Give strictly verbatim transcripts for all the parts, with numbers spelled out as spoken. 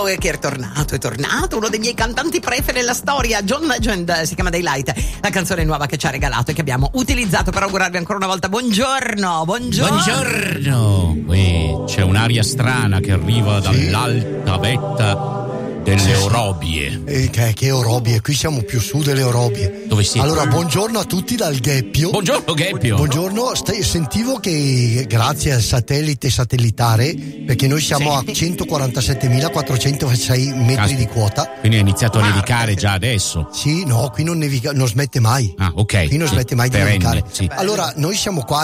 ecco che è tornato, è tornato uno dei miei cantanti prefe nella storia, John Legend, si chiama Daylight, la canzone nuova che ci ha regalato e che abbiamo utilizzato per augurarvi ancora una volta buongiorno, buongiorno. Buongiorno. Qui c'è un'aria strana che arriva dall'alta vetta delle Orobie. Eh, che, che Orobie? Qui siamo più su delle Orobie. Dove siete? Allora, buongiorno a tutti dal Gheppio. Buongiorno Gheppio. Buongiorno, st- sentivo che grazie al satellite satellitare, perché noi siamo sì. a centoquarantasettemilaquattrocentosei metri Caspita. di quota. Quindi è iniziato a nevicare già adesso? Sì, no, qui non nevica, non smette mai. Ah, ok. Qui non sì. smette mai di Perenne, nevicare. Sì. Allora, noi siamo qua a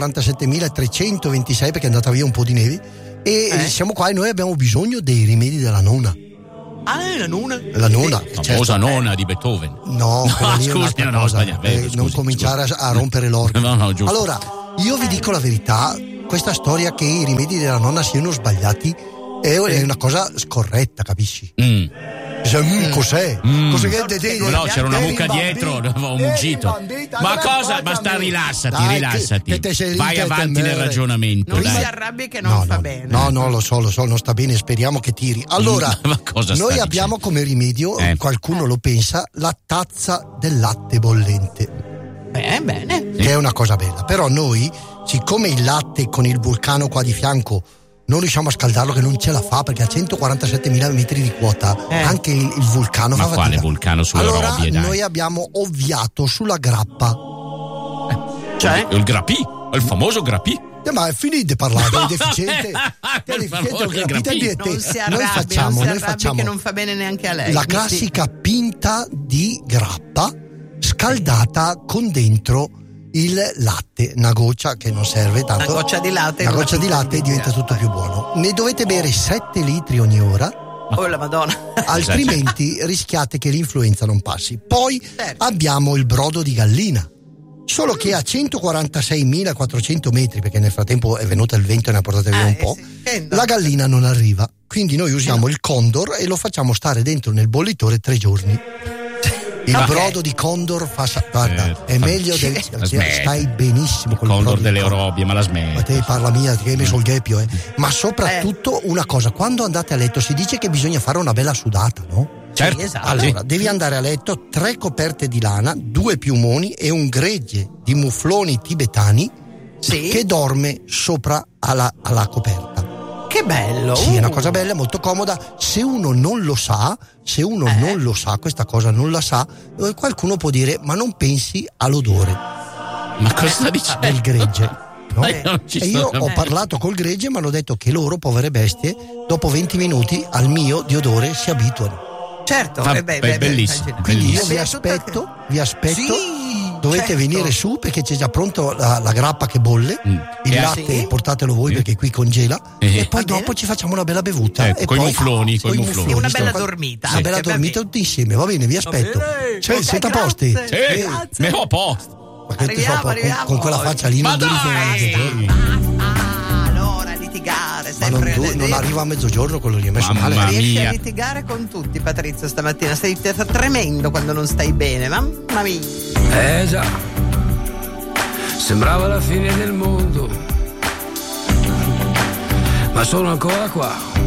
centoquarantasettemilatrecentoventisei perché è andata via un po' di neve e eh? siamo qua e noi abbiamo bisogno dei rimedi della nonna. Ah, la nona? La nona. La famosa certo. nona di Beethoven. No, no scusi, no, no, sbagliato. Eh, scusi, non cominciare scusi. a rompere l'organo. No, no, giusto. Allora, io vi dico la verità, questa storia che i rimedi della nonna siano sbagliati è, è una cosa scorretta, capisci? Mm. Cioè, mm, cos'è? Mm. Cos'è che te, te, no, c'era una mucca bambini, dietro, ho muggito. Ma cosa? Basta, rilassati, dai, rilassati. Che, che Vai avanti nel ragionamento. Non dai. si arrabbi che non no, fa no, bene. No, no, lo so, lo so, non sta bene, speriamo che tiri. Allora, Ma cosa noi sta abbiamo dicendo? come rimedio, eh. qualcuno lo pensa, la tazza del latte bollente. Beh, bene. Che è una cosa bella. Però noi, siccome il latte con il vulcano qua di fianco non riusciamo a scaldarlo, che non ce la fa perché a centoquarantasettemila metri di quota eh. anche il, il vulcano Ma fa fatica. quale vulcano sulle allora Orobie, dai? noi abbiamo ovviato sulla grappa. Eh. Cioè? Il grapì, il famoso grapì. Eh, ma finite di parlare, è deficiente. È Il deficiente, famoso il grapito grapì. è te. Non si Noi arrabbi, facciamo, non si noi arrabbi facciamo che non fa bene neanche a lei. la classica pinta di grappa scaldata con dentro il latte, una goccia che non serve tanto, una goccia di latte, una goccia di latte e diventa tutto più buono. Ne dovete bere sette litri ogni ora. Oh la Madonna. Altrimenti rischiate che l'influenza non passi. Poi certo. abbiamo il brodo di gallina, solo che a centoquarantaseimilaquattrocento metri, perché nel frattempo è venuto il vento e ne ha portato via ah, un po', sì, la gallina non arriva, quindi noi usiamo no. il Condor e lo facciamo stare dentro nel bollitore tre giorni. Il okay. brodo di Condor fa sa- guarda, eh, è meglio del stai benissimo con il Condor brodo delle Orobie, ma la smetti. Ma te parla mia, che hai messo il gheppio, eh. Ma soprattutto una cosa, quando andate a letto si dice che bisogna fare una bella sudata, no? Certo. Sì, esatto. Allora, devi andare a letto tre coperte di lana, due piumoni e un gregge di mufloni tibetani sì. che dorme sopra alla, alla coperta. Che bello! Sì, è una cosa bella, molto comoda. Se uno non lo sa, se uno eh. non lo sa, questa cosa non la sa, qualcuno può dire, ma non pensi all'odore. Ma cosa sta dicendo? Del gregge. No? Eh, e io ho parlato col gregge e mi hanno detto che loro, povere bestie, dopo venti minuti al mio di odore si abituano. Certo, ah, beh, beh, beh, bellissimo. Quindi bellissimo. io vi aspetto, vi aspetto. Sì, dovete certo. venire su perché c'è già pronto la, la grappa che bolle, mm. il eh, latte sì. portatelo voi sì. perché qui congela eh. e poi Va dopo bene. ci facciamo una bella bevuta ecco, e coi poi mufloni, coi mufloni. E una bella Sto- dormita. Una bella Sì, dormita tutti insieme, va bene, vi aspetto. bene. Cioè, Ok, siete a grazie. posti? Sì, Eh, me ho a posto. ma che te Arriviamo, so, con, arriviamo. con quella faccia lì Ma non duri fino a dai! mezzogiorno. Ah, allora litigare Ma non, sempre. du- non arriva a mezzogiorno quello lì, è messo Mamma male. Riesci mia. a litigare con tutti, Patrizio, stamattina. Sei tremendo quando non stai bene, mamma mia. Eh già, sembrava la fine del mondo, ma sono ancora qua.